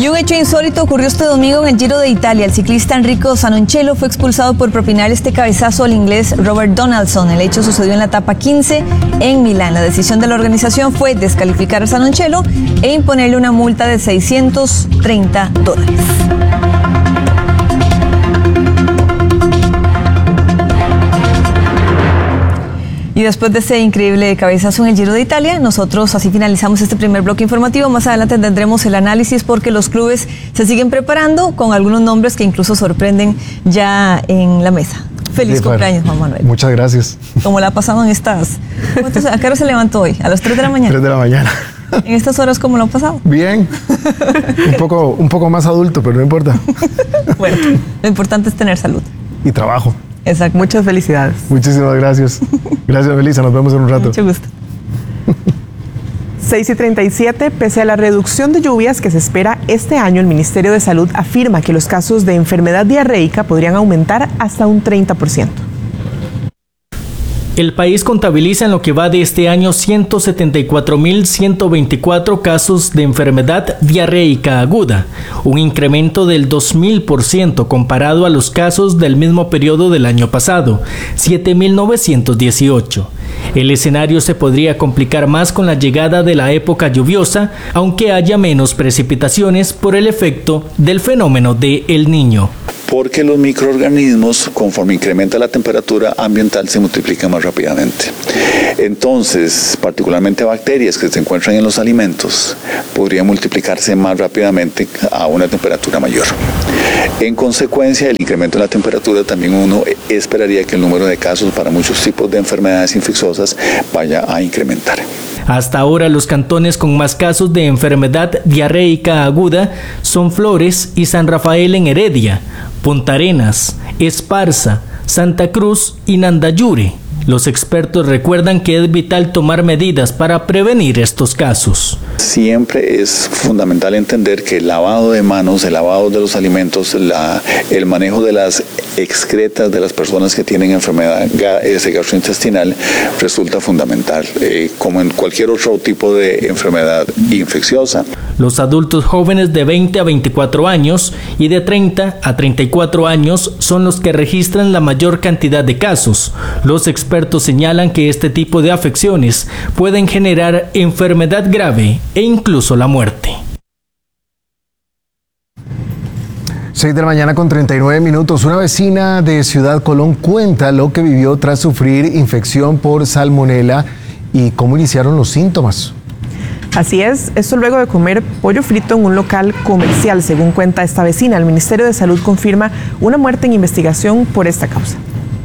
Y un hecho insólito ocurrió este domingo en el Giro de Italia. El ciclista Enrico Sanoncello fue expulsado por propinar este cabezazo al inglés Robert Donaldson. El hecho sucedió en la etapa 15 en Milán. La decisión de la organización fue descalificar a Sanoncello e imponerle una multa de $630. Y después de ese increíble cabezazo en el Giro de Italia, nosotros así finalizamos este primer bloque informativo. Más adelante tendremos el análisis porque los clubes se siguen preparando con algunos nombres que incluso sorprenden ya en la mesa. Feliz cumpleaños, Juan Manuel. Muchas gracias. ¿Cómo la pasaron estas? ¿A qué hora se levantó hoy? ¿A las 3 de la mañana? 3 de la mañana. ¿En estas horas cómo lo han pasado? Bien. Un poco más adulto, pero no importa. Bueno, lo importante es tener salud. Y trabajo. Exacto. Muchas felicidades. Muchísimas gracias. Gracias, Melissa. Nos vemos en un rato. Mucho gusto. 6:37, pese a la reducción de lluvias que se espera este año, el Ministerio de Salud afirma que los casos de enfermedad diarreica podrían aumentar hasta un 30%. El país contabiliza en lo que va de este año 174.124 casos de enfermedad diarreica aguda, un incremento del 2.000% comparado a los casos del mismo periodo del año pasado, 7.918. El escenario se podría complicar más con la llegada de la época lluviosa, aunque haya menos precipitaciones por el efecto del fenómeno de El Niño. Porque los microorganismos, conforme incrementa la temperatura ambiental, se multiplican más rápidamente. Entonces, particularmente bacterias que se encuentran en los alimentos, podrían multiplicarse más rápidamente a una temperatura mayor. En consecuencia, el incremento de la temperatura, también uno esperaría que el número de casos para muchos tipos de enfermedades infecciosas vaya a incrementar. Hasta ahora los cantones con más casos de enfermedad diarreica aguda son Flores y San Rafael en Heredia, Punta Arenas, Esparza, Santa Cruz y Nandayure. Los expertos recuerdan que es vital tomar medidas para prevenir estos casos. Siempre es fundamental entender que el lavado de manos, el lavado de los alimentos, el manejo de las excretas de las personas que tienen enfermedad gastrointestinal resulta fundamental, como en cualquier otro tipo de enfermedad infecciosa. Los adultos jóvenes de 20 a 24 años y de 30 a 34 años son los que registran la mayor cantidad de casos. Los expertos señalan que este tipo de afecciones pueden generar enfermedad grave e incluso la muerte. 6 de la mañana con 39 minutos. Una vecina de Ciudad Colón cuenta lo que vivió tras sufrir infección por salmonela y cómo iniciaron los síntomas. Así es, esto luego de comer pollo frito en un local comercial, según cuenta esta vecina. El Ministerio de Salud confirma una muerte en investigación por esta causa.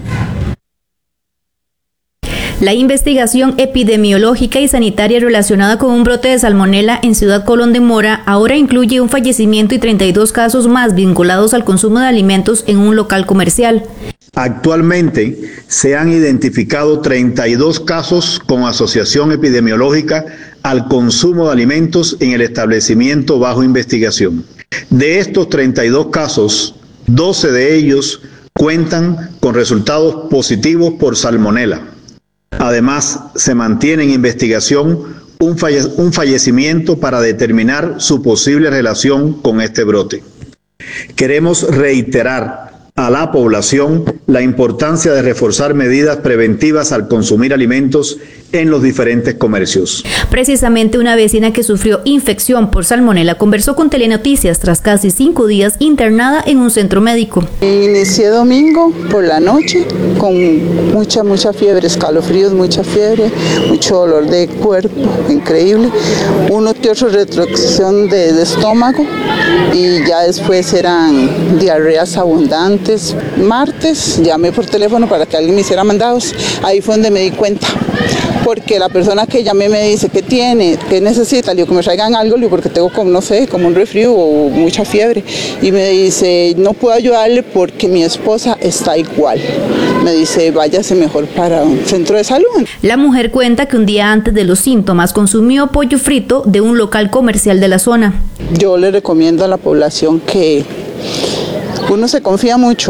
La investigación epidemiológica y sanitaria relacionada con un brote de salmonela en Ciudad Colón de Mora ahora incluye un fallecimiento y 32 casos más vinculados al consumo de alimentos en un local comercial. Actualmente se han identificado 32 casos con asociación epidemiológica al consumo de alimentos en el establecimiento bajo investigación. De estos 32 casos, 12 de ellos cuentan con resultados positivos por salmonela. Además, se mantiene en investigación un fallecimiento para determinar su posible relación con este brote. Queremos reiterar a la población la importancia de reforzar medidas preventivas al consumir alimentos en los diferentes comercios. Precisamente una vecina que sufrió infección por salmonela conversó con Telenoticias tras casi 5 días internada en un centro médico. Inicié domingo por la noche con mucha fiebre, escalofríos, mucha fiebre, mucho dolor de cuerpo, increíble, uno que otro retracción de estómago y ya después eran diarreas abundantes. Martes llamé por teléfono para que alguien me hiciera mandados, ahí fue donde me di cuenta. Porque la persona que llamé me dice, ¿qué tiene? ¿Qué necesita? Le digo, que me traigan algo, le digo, porque tengo como, no sé, como un resfrío o mucha fiebre. Y me dice, no puedo ayudarle porque mi esposa está igual. Me dice, váyase mejor para un centro de salud. La mujer cuenta que un día antes de los síntomas consumió pollo frito de un local comercial de la zona. Yo le recomiendo a la población que uno se confía mucho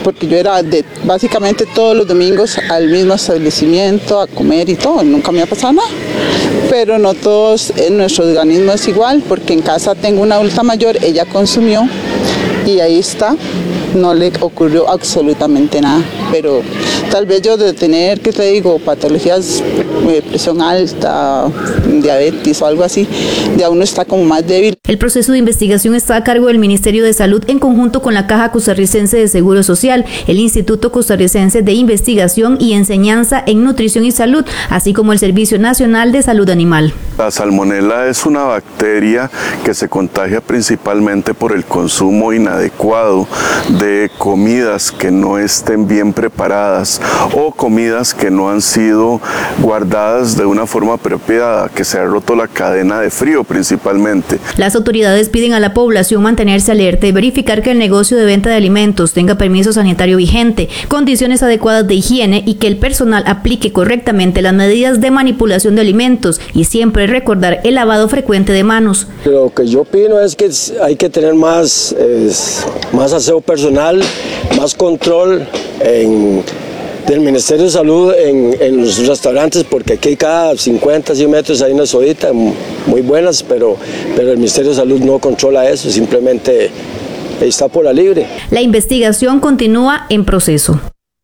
porque yo era básicamente todos los domingos al mismo establecimiento a comer y todo, nunca me ha pasado nada. Pero no todos, nuestro organismo es igual, porque en casa tengo una adulta mayor, ella consumió y ahí está, no le ocurrió absolutamente nada. Pero tal vez yo de tener, ¿qué te digo?, patologías, presión alta, diabetes o algo así, ya uno está como más débil. El proceso de investigación está a cargo del Ministerio de Salud en conjunto con la Caja Costarricense de Seguro Social, el Instituto Costarricense de Investigación y Enseñanza en Nutrición y Salud, así como el Servicio Nacional de Salud Animal. La salmonela es una bacteria que se contagia principalmente por el consumo inadecuado de comidas que no estén bien preparadas o comidas que no han sido guardadas de una forma apropiada, que se ha roto la cadena de frío principalmente. Las autoridades piden a la población mantenerse alerta y verificar que el negocio de venta de alimentos tenga permiso sanitario vigente, condiciones adecuadas de higiene y que el personal aplique correctamente las medidas de manipulación de alimentos y siempre recordar el lavado frecuente de manos. Lo que yo opino es que hay que tener más aseo personal, más control del Ministerio de Salud en los restaurantes, porque aquí cada 50, 100 metros hay una sodita muy buenas, pero el Ministerio de Salud no controla eso, simplemente está por la libre. La investigación continúa en proceso.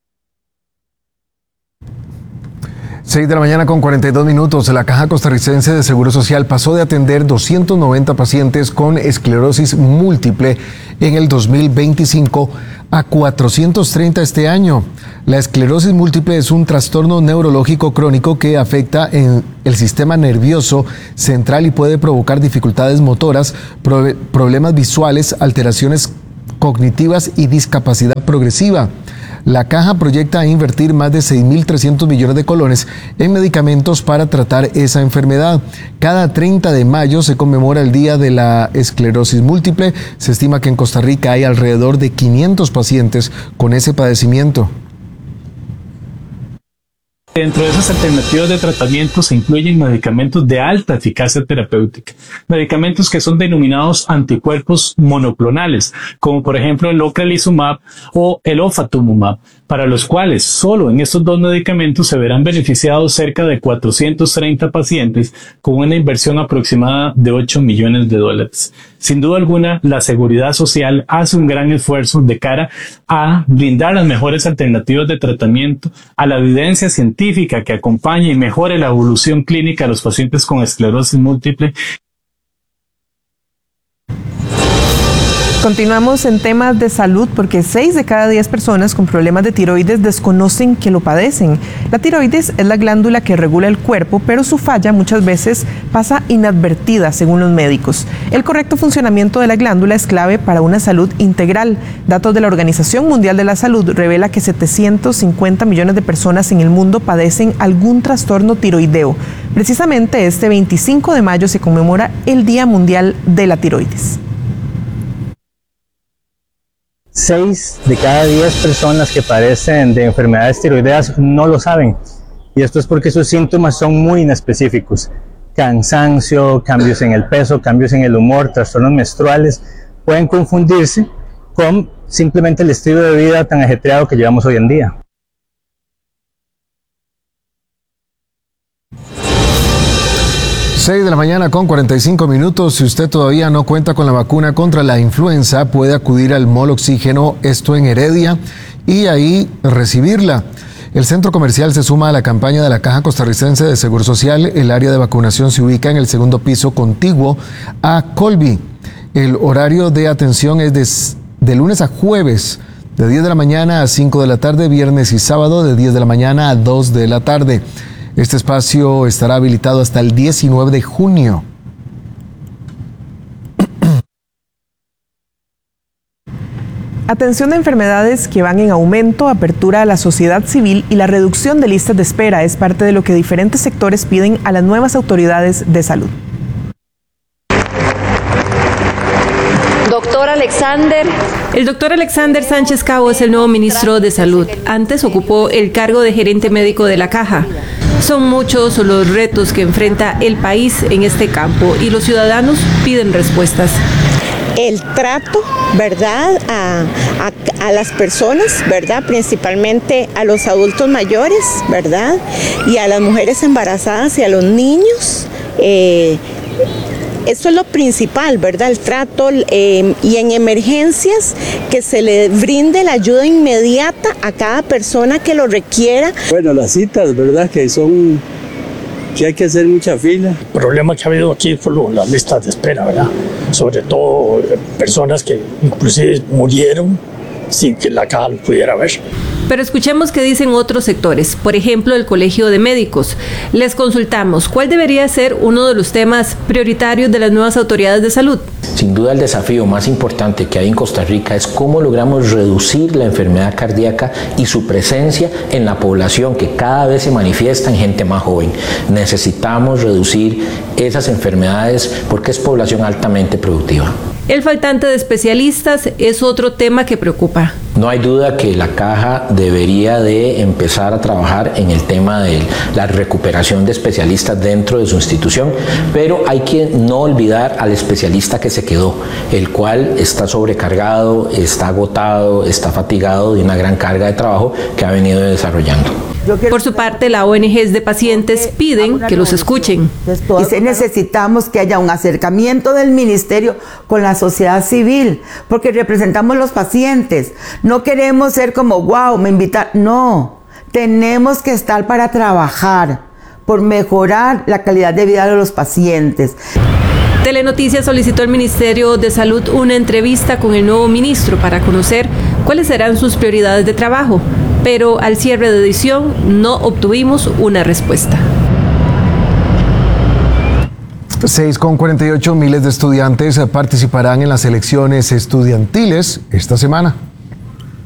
6 de la mañana con 42 minutos. La Caja Costarricense de Seguro Social pasó de atender 290 pacientes con esclerosis múltiple en el 2025 a 430 este año. La esclerosis múltiple es un trastorno neurológico crónico que afecta en el sistema nervioso central y puede provocar dificultades motoras, problemas visuales, alteraciones cognitivas y discapacidad progresiva. La Caja proyecta invertir más de 6.300 millones de colones en medicamentos para tratar esa enfermedad. Cada 30 de mayo se conmemora el Día de la Esclerosis Múltiple. Se estima que en Costa Rica hay alrededor de 500 pacientes con ese padecimiento. Dentro de esas alternativas de tratamiento se incluyen medicamentos de alta eficacia terapéutica, medicamentos que son denominados anticuerpos monoclonales, como por ejemplo el ocrelizumab o el ofatumumab, para los cuales solo en estos dos medicamentos se verán beneficiados cerca de 430 pacientes con una inversión aproximada de $8 millones. Sin duda alguna, la Seguridad Social hace un gran esfuerzo de cara a brindar las mejores alternativas de tratamiento, a la evidencia científica que acompañe y mejore la evolución clínica de los pacientes con esclerosis múltiple. Continuamos en temas de salud porque 6 de cada 10 personas con problemas de tiroides desconocen que lo padecen. La tiroides es la glándula que regula el cuerpo, pero su falla muchas veces pasa inadvertida según los médicos. El correcto funcionamiento de la glándula es clave para una salud integral. Datos de la Organización Mundial de la Salud revela que 750 millones de personas en el mundo padecen algún trastorno tiroideo. Precisamente este 25 de mayo se conmemora el Día Mundial de la Tiroides. 6 de cada 10 personas que padecen de enfermedades tiroideas no lo saben. Y esto es porque sus síntomas son muy inespecíficos. Cansancio, cambios en el peso, cambios en el humor, trastornos menstruales, pueden confundirse con simplemente el estilo de vida tan ajetreado que llevamos hoy en día. Seis de la mañana con 45 minutos. Si usted todavía no cuenta con la vacuna contra la influenza, puede acudir al Mall Oxígeno, esto en Heredia, y ahí recibirla. El centro comercial se suma a la campaña de la Caja Costarricense de Seguro Social. El área de vacunación se ubica en el segundo piso contiguo a Colby. El horario de atención es de lunes a jueves, de 10 de la mañana a 5 de la tarde, viernes y sábado de 10 de la mañana a 2 de la tarde. Este espacio estará habilitado hasta el 19 de junio. Atención de enfermedades que van en aumento, apertura a la sociedad civil y la reducción de listas de espera es parte de lo que diferentes sectores piden a las nuevas autoridades de salud. Doctor Alexander. El doctor Alexander Sánchez Cabo es el nuevo ministro de Salud. Antes ocupó el cargo de gerente médico de la Caja. Son muchos los retos que enfrenta el país en este campo y los ciudadanos piden respuestas. el trato, ¿verdad?, a las personas, ¿verdad?, principalmente a los adultos mayores, ¿verdad?, y a las mujeres embarazadas y a los niños. Eso es lo principal, ¿verdad?, el trato, y en emergencias que se le brinde la ayuda inmediata a cada persona que lo requiera. Bueno, las citas, ¿verdad?, que hay que hacer mucha fila. El problema que ha habido aquí fue las listas de espera, ¿verdad?, sobre todo personas que inclusive murieron sin que la caja lo pudiera ver. Pero escuchemos qué dicen otros sectores, por ejemplo el Colegio de Médicos. Les consultamos cuál debería ser uno de los temas prioritarios de las nuevas autoridades de salud. Sin duda el desafío más importante que hay en Costa Rica es cómo logramos reducir la enfermedad cardíaca y su presencia en la población que cada vez se manifiesta en gente más joven. Necesitamos reducir esas enfermedades porque es población altamente productiva. El faltante de especialistas es otro tema que preocupa. No hay duda que la Caja debería de empezar a trabajar en el tema de la recuperación de especialistas dentro de su institución, pero hay que no olvidar al especialista que se quedó, el cual está sobrecargado, está agotado, está fatigado de una gran carga de trabajo que ha venido desarrollando. Por su parte, la ONG de pacientes piden que los escuchen. Y necesitamos que haya un acercamiento del ministerio con la sociedad civil, porque representamos los pacientes. No queremos ser como, wow, me invitan. No, tenemos que estar para trabajar por mejorar la calidad de vida de los pacientes. Telenoticias solicitó al Ministerio de Salud una entrevista con el nuevo ministro para conocer cuáles serán sus prioridades de trabajo, pero al cierre de edición no obtuvimos una respuesta. 6:48, miles de estudiantes participarán en las elecciones estudiantiles esta semana.